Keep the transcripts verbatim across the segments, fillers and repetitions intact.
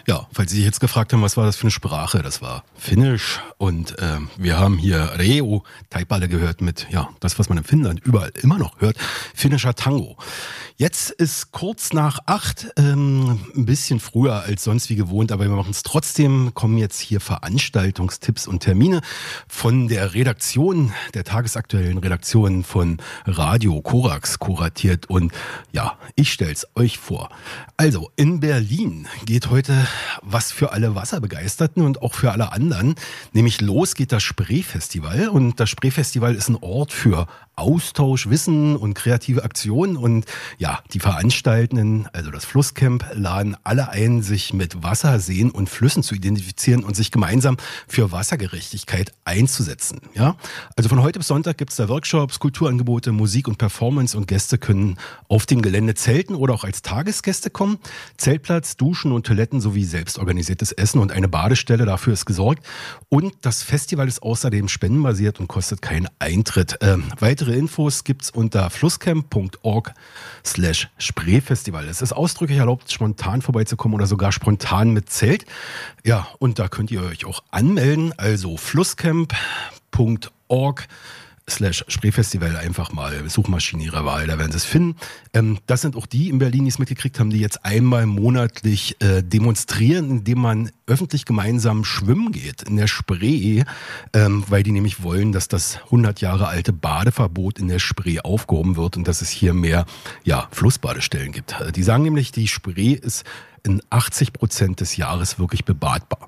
Ja, falls Sie sich jetzt gefragt haben, was war das für eine Sprache, das war Finnisch und äh, wir haben hier Reo Taipale gehört mit, ja, das, was man in Finnland überall immer noch hört, finnischer Tango. Jetzt ist kurz nach acht, ähm, ein bisschen früher als sonst wie gewohnt, aber wir machen es trotzdem, kommen jetzt hier Veranstaltungstipps und Termine von der Redaktion, der tagesaktuellen Redaktion von Radio Korax kuratiert und ja, ich stell's euch vor. Also, in Berlin geht heute was für alle Wasserbegeisterten und auch für alle anderen, nämlich los geht das Spree-Festival und das Spree-Festival ist ein Ort für Austausch, Wissen und kreative Aktionen und ja, die Veranstaltenden, also das Flusscamp, laden alle ein, sich mit Wasser, Seen und Flüssen zu identifizieren und sich gemeinsam für Wassergerechtigkeit einzusetzen. Ja, also von heute bis Sonntag gibt es da Workshops, Kulturangebote, Musik und Performance und Gäste können auf dem Gelände zelten oder auch als Tagesgäste kommen. Zeltplatz, Duschen und Toiletten sowie selbstorganisiertes Essen und eine Badestelle, dafür ist gesorgt. Und das Festival ist außerdem spendenbasiert und kostet keinen Eintritt. Ähm, weitere Infos gibt's unter flusscamp punkt org slash Spreefestival. Es ist ausdrücklich erlaubt, spontan vorbeizukommen oder sogar spontan mit Zelt. Ja, und da könnt ihr euch auch anmelden. Also flusscamp punkt org slash Spreefestival, einfach mal Suchmaschine ihrer Wahl, da werden sie es finden. Ähm, das sind auch die in Berlin, die es mitgekriegt haben, die jetzt einmal monatlich äh, demonstrieren, indem man öffentlich gemeinsam schwimmen geht in der Spree, ähm, weil die nämlich wollen, dass das hundert Jahre alte Badeverbot in der Spree aufgehoben wird und dass es hier mehr ja, Flussbadestellen gibt. Die sagen nämlich, die Spree ist in achtzig Prozent des Jahres wirklich bebadbar.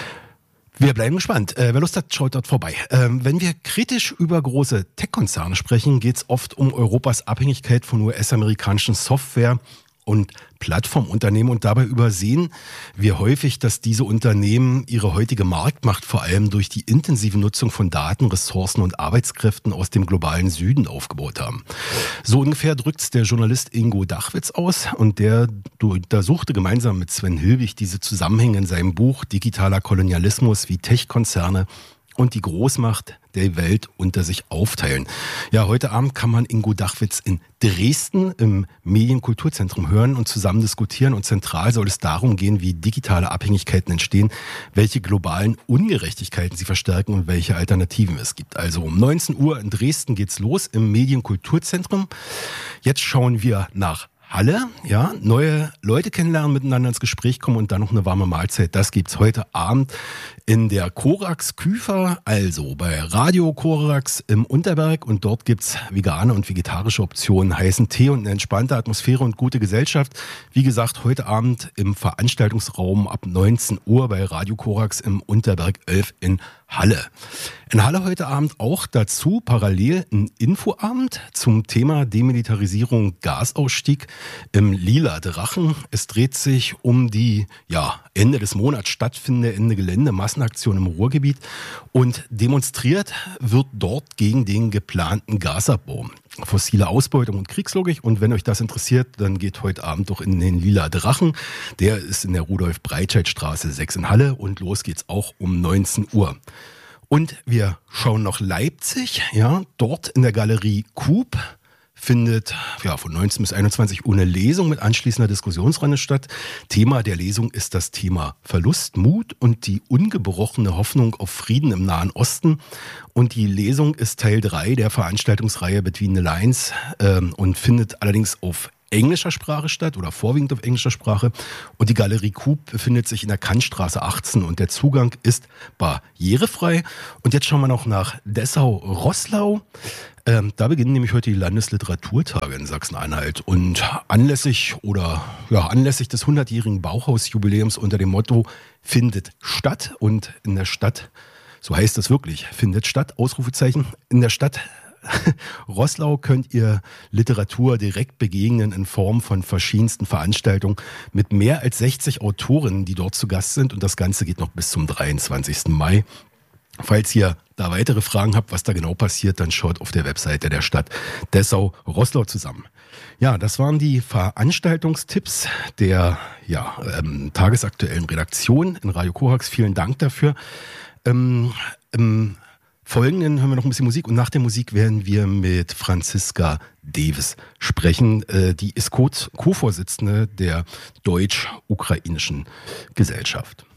Wir bleiben gespannt. Äh, wer Lust hat, schaut dort vorbei. Ähm, wenn wir kritisch über große Tech-Konzerne sprechen, geht es oft um Europas Abhängigkeit von U S-amerikanischen Software- und Plattformunternehmen und dabei übersehen wir häufig, dass diese Unternehmen ihre heutige Marktmacht vor allem durch die intensive Nutzung von Daten, Ressourcen und Arbeitskräften aus dem globalen Süden aufgebaut haben. So ungefähr drückt es der Journalist Ingo Dachwitz aus und der untersuchte gemeinsam mit Sven Hilbig diese Zusammenhänge in seinem Buch Digitaler Kolonialismus, wie Tech-Konzerne und die Großmacht der Welt unter sich aufteilen. Ja, heute Abend kann man Ingo Dachwitz in Dresden im Medienkulturzentrum hören und zusammen diskutieren. Und zentral soll es darum gehen, wie digitale Abhängigkeiten entstehen, welche globalen Ungerechtigkeiten sie verstärken und welche Alternativen es gibt. Also um neunzehn Uhr in Dresden geht's los im Medienkulturzentrum. Jetzt schauen wir nach Halle, ja, neue Leute kennenlernen, miteinander ins Gespräch kommen und dann noch eine warme Mahlzeit. Das gibt's heute Abend in der Korax Küfer, also bei Radio Korax im Unterberg und dort gibt's vegane und vegetarische Optionen, heißen Tee und eine entspannte Atmosphäre und gute Gesellschaft. Wie gesagt, heute Abend im Veranstaltungsraum ab neunzehn Uhr bei Radio Korax im Unterberg elf in Halle. In Halle heute Abend auch dazu parallel ein Infoabend zum Thema Demilitarisierung, Gasausstieg im Lila Drachen. Es dreht sich um die ja, Ende des Monats stattfindende Ende Gelände Massenaktion im Ruhrgebiet und demonstriert wird dort gegen den geplanten Gasabbau. Fossile Ausbeutung und Kriegslogik. Und wenn euch das interessiert, dann geht heute Abend doch in den Lila Drachen. Der ist in der Rudolf-Breitscheid-Straße sechs in Halle und los geht's auch um neunzehn Uhr. Und wir schauen noch Leipzig, ja, dort in der Galerie Coop findet ja, von neunzehn bis einundzwanzig Uhr eine Lesung mit anschließender Diskussionsrunde statt. Thema der Lesung ist das Thema Verlust, Mut und die ungebrochene Hoffnung auf Frieden im Nahen Osten. Und die Lesung ist Teil drei der Veranstaltungsreihe Between the Lines ähm, und findet allerdings auf englischer Sprache statt oder vorwiegend auf englischer Sprache. Und die Galerie Coop befindet sich in der Kantstraße achtzehn und der Zugang ist barrierefrei. Und jetzt schauen wir noch nach Dessau-Roßlau. Ähm, da beginnen nämlich heute die Landesliteraturtage in Sachsen-Anhalt. Und anlässlich oder ja, anlässlich des hundertjährigen Bauhausjubiläums unter dem Motto findet statt und in der Stadt, so heißt es wirklich, findet statt, Ausrufezeichen, in der Stadt Roßlau könnt ihr Literatur direkt begegnen in Form von verschiedensten Veranstaltungen mit mehr als sechzig Autorinnen, die dort zu Gast sind. Und das Ganze geht noch bis zum dreiundzwanzigsten Mai. Falls ihr da weitere Fragen habt, was da genau passiert, dann schaut auf der Webseite der Stadt Dessau-Roßlau zusammen. Ja, das waren die Veranstaltungstipps der ja, ähm, tagesaktuellen Redaktion in Radio Korax. Vielen Dank dafür. Ähm, ähm, folgenden hören wir noch ein bisschen Musik und nach der Musik werden wir mit Franziska Davis sprechen. Die ist Co-Vorsitzende der Deutsch-Ukrainischen Gesellschaft.